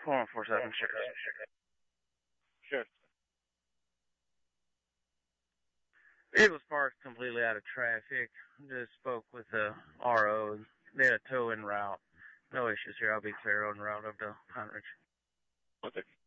4147, sure. Sure. It was parked completely out of traffic. Just spoke with the RO. They had a tow en route. No issues here. I'll be clear on route up to Heinrich. Okay.